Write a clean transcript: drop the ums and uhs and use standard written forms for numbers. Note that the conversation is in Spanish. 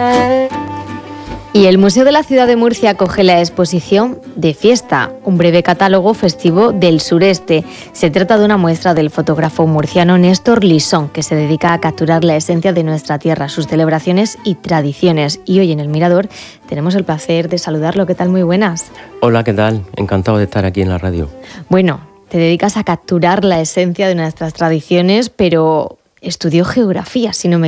Y el Museo de la Ciudad de Murcia acoge la exposición De Fiesta, un breve catálogo festivo del sureste. Se trata de una muestra del fotógrafo murciano Néstor Lisón, que se dedica a capturar la esencia de nuestra tierra, sus celebraciones y tradiciones. Y hoy en El Mirador tenemos el placer de saludarlo. ¿Qué tal? Muy buenas. Hola, ¿qué tal? Encantado de estar aquí en la radio. Bueno, te dedicas a capturar la esencia de nuestras tradiciones, pero estudió geografía, si no me